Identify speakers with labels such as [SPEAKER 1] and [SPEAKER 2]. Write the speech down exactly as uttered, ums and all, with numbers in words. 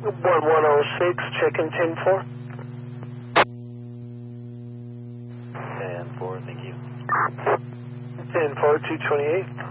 [SPEAKER 1] one one oh six, check-in ten four.
[SPEAKER 2] ten four, thank you.
[SPEAKER 1] ten four, two twenty-eight.